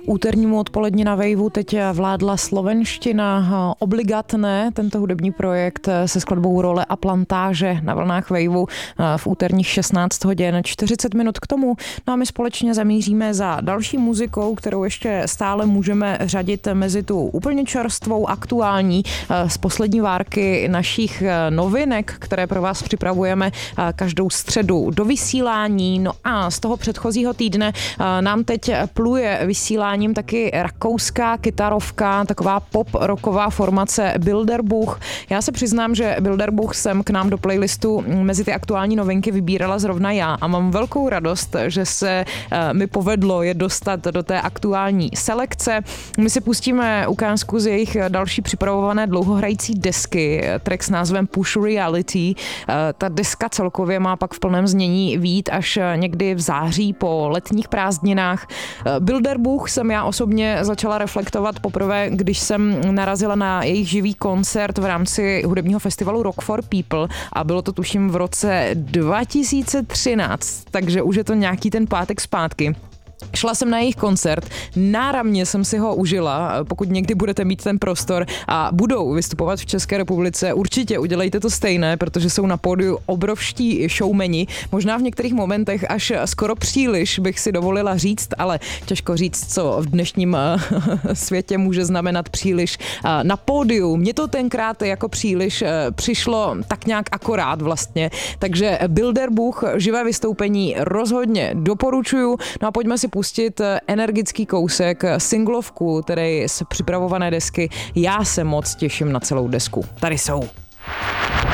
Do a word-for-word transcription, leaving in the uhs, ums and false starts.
Úternímu odpolední na Waveu teď vládla slovenština, obligatné, tento hudební projekt se skladbou Role a plantáže na vlnách Waveu v úterních šestnáct hodin čtyřicet minut k tomu. No a my společně zamíříme za další muzikou, kterou ještě stále můžeme řadit mezi tu úplně čerstvou, aktuální z poslední várky našich novinek, které pro vás připravujeme každou středu do vysílání. No a z toho předchozího týdne nám teď pluje vysíláním taky rakouská kytarovka, taková pop-rocková formace Bilderbuch. Já se přiznám, že Bilderbuch jsem k nám do playlistu mezi ty aktuální novinky vybírala zrovna já a mám velkou radost, že se mi povedlo je dostat do té aktuální selekce. My si pustíme ukázku z jejich další připravované dlouhohrající desky, track s názvem Push Reality. Ta deska celkově má pak v plném znění vyjít až někdy v září po letních prázdninách. Bilderbuch jsem já osobně začala reflektovat poprvé, když jsem narazila na jejich živý koncert v rámci hudebního festivalu Rock for People a bylo to tuším v roce dva tisíce třináct, takže už je to nějaký ten pátek zpátky. Šla jsem na jejich koncert, náramně jsem si ho užila, pokud někdy budete mít ten prostor a budou vystupovat v České republice, určitě udělejte to stejné, protože jsou na pódiu obrovští showmeni, možná v některých momentech až skoro příliš bych si dovolila říct, ale těžko říct, co v dnešním světě může znamenat příliš na pódiu. Mně to tenkrát jako příliš přišlo tak nějak akorát vlastně, takže Bilderbuch, živé vystoupení rozhodně doporučuju, no a pojďme si pustit energický kousek singlovku, tedy z připravované desky. Já se moc těším na celou desku. Tady jsou.